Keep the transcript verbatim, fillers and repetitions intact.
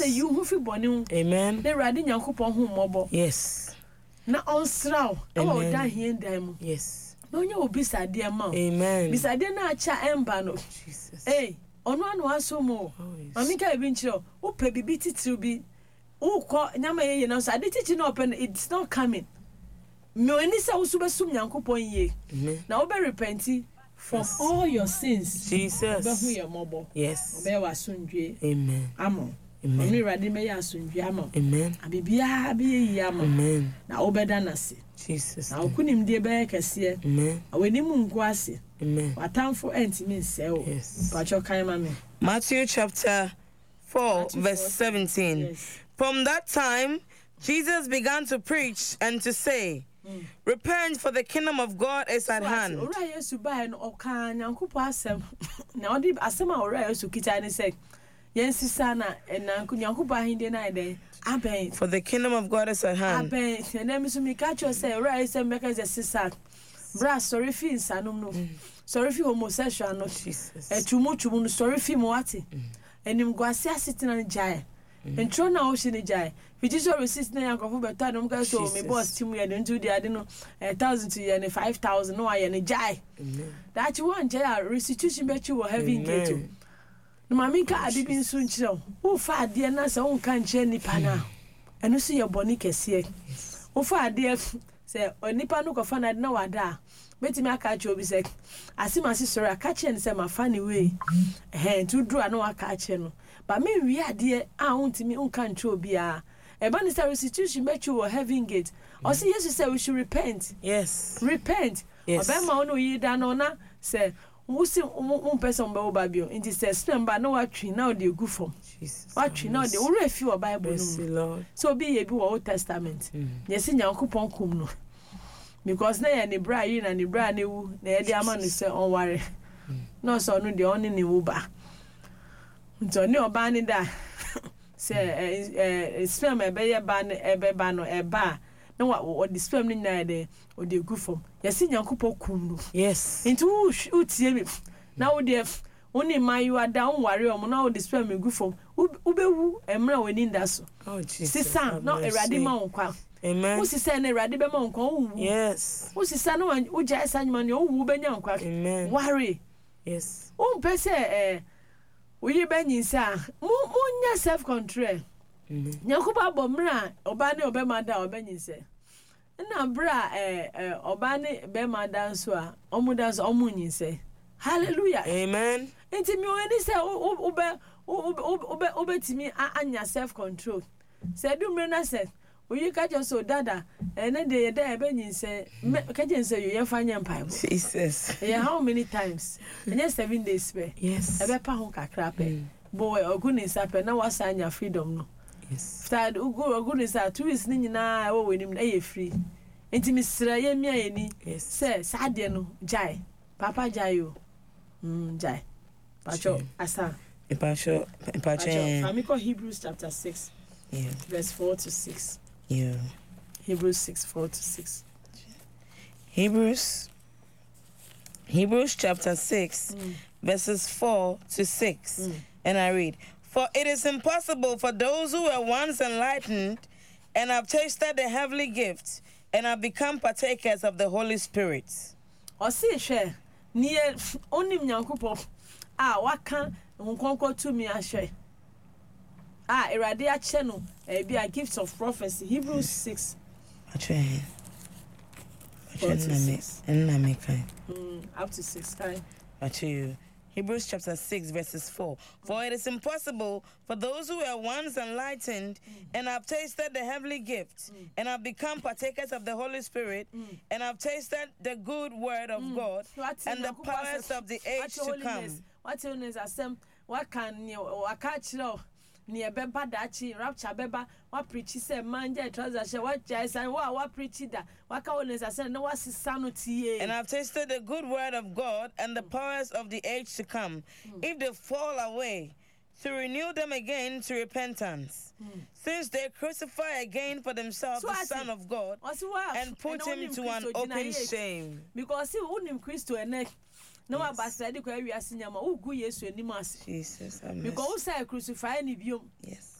say you who fi boni. Amen. The radi nyankopon hu mobo. Yes. Na onsraw. Awo dan hien dan mu. Yes. No nya obisade ma. Amen. Bisade na acha emba no. Jesus. Hey, ono anu asomo. Mami ka ebi nchiro. Wo pe bibi titiri bi. Wo ko nyama ye na so ade titiri na open it's not coming. Me oni sa wo so besum nyankopon ye. Na wo be repenti from yes. all your sins. Jesus. Be hu your mobo. Yes. Be wa sunjwe. Amen. Amo. Amen. Oni radi me ya sunjwe amo. Amen. Abibia bi yi amo. Amen. Na wo be da na se. Jesus. Na okunim de be kese. Amen. Aweni mu nko ase. Amen. Watamfo entimi nse o. Yes. Pacho kan ma me. Matthew chapter four Matthew verse four, seventeen. Yes. From that time Jesus began to preach and to say, mm. Repent, for the kingdom of God is at so hand. Ora Yesu ba no oka nyankopo asem. Na odi asem a ora Yesu kita ni say, yensisa na enanko nyankopo ahinde na ide. Aben. For the kingdom of God is at hand. Aben. Na me so me ka cho say ora Yesu meka ze sisa. Bra sorry fi insanum no. Sorry fi homosexual no. Jesus. Etumu tumu no sorry fi mo ati. Enim gwase asitina jai. Entro na o shini jai. Fiji so receipt na yankofo beta no mka so me boss team ye ntu de ade no one thousand to ye ne five thousand no aye ne jai. That you want jai restitution be you having get to. No mami ka ade bi nso nkyerɛ wo fa ade na se wo nka nkyerɛ nipa na. Eno so ye boni kese. Wo fa ade se onipa no kofa na na wada. Betimi aka che obi se asimasi sori aka che ne se ma fa ni we. Eh ntu dru na aka che no. But me we ade a untimi unka nche obi a. Eba ni say restitution bet you were having it. Or see Jesus say we should repent. Yes. Repent. Yes. Oba ma ono yi da no na say wusi un person be oba bio. It is spend ba no watwi na dey go from. Jesus. Watwi na dey ore fi o Bible no. So be ye bi Old Testament. Yes nyankopon kum no. Because na ye ne bra yi na ne bra na wu na ye dey ama no say on ware. No so no dey on ne wu ba. Nto ni oba ni da say eh sperm e be ye ba no e be ba no e ba na wa the sperm ni na de o de gu fom yesi nyankopɔ kum no. Yes. Nti wo utie mi na wo de oni mayu ada on ware o na wo the sperm gu fom wo be wu emra woni nda so. Oh Jesus. Sisa na erade ma wonkwa. Amen. Wo sisa na erade be ma wonkwa wo wu. Yes. Wo sisa na wo ja esanyima ne wo wu be nya wonkwa. Amen. Ware. Yes. Wo pese eh we be nyinsa mo mo nya self control. Nyakuba bomra oba ne obema da obenyinse na bra eh eh oba ne be ma da so a omuda so omunyinse. Hallelujah. Amen. Enti mi oni se obe obe obetimi anya self control. Se du mre na se oyi ka je so dada ene de ye da ebenyinse ka je nse yo ye fanya mpai. Jesus. Yeah, how many times? And seven days pe. Yes. Ebe pa ho kakra pe. Boy oguni sa pe na wasanya freedom no. Yes. Sad ugu oguni sa two weeks ni nyina wo wenim na ye free. Enti misra ye mia ye ni. Yes. Say sade no jai. Papa jai yo. Mm jai. Pacho asa. Pacho Pacho. Famiko Hebrews chapter six. Yeah. Verse four to six. Yeah. Hebrews six four to six. Hebrews Hebrews chapter six, mm. verses four to six. Mm. And I read, For it is impossible for those who were once enlightened and have tasted the heavenly gift and have become partakers of the Holy Spirit. O si hwe ni onim nyankopɔ a waka nkonko to me ahwe. Ah, erade a che no e bi a gifts of prophecy. Hebrews six. Achwe. Mm, up to six time. Achwe. Hebrews chapter six, verses four. For it is impossible for those who were once enlightened mm. and have tasted the heavenly gift mm. and have become partakers of the Holy Spirit mm. and have tasted the good word of mm. God what and the powers of the age to come. What is asem? What can you or catch law? Near Beba Dachi, Rapture Beba, what preachy said, Manja, Trousers, what Jais, and what preachy that, what colonies I said, no, what's his sanity. And I've tasted the good word of God and the powers of the age to come. Mm. If they fall away, to renew them again to repentance, mm. since they crucify again for themselves so the Son of God and put and him to an open shame. Because he wouldn't Christo and neck. No one bastard, we are seeing Ugu, yes, you because I crucify any view. Yes.